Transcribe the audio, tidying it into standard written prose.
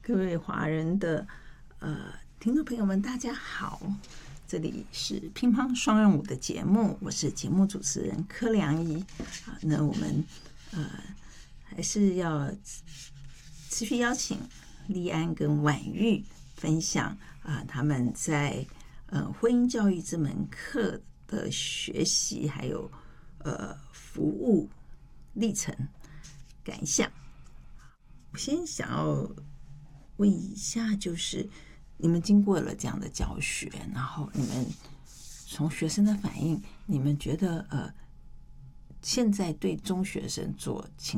各位华人的听众朋友们，大家好，这里是乒乓双人舞的节目，我是节目主持人柯良仪那我们还是要持续邀请立安跟婉玉分享他们在婚姻教育这门课的学习，还有服务历程感想。我先想要问一下，就是你们经过了这样的教学，然后你们从学生的反应，你们觉得现在对中学生做情